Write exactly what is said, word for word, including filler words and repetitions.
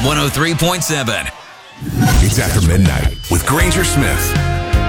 one oh three point seven. It's After Midnight with Granger Smith.